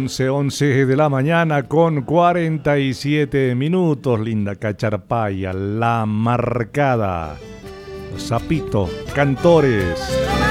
11 de la mañana con 47 minutos, linda Cacharpaya, La Marcada, Zapito, Cantores.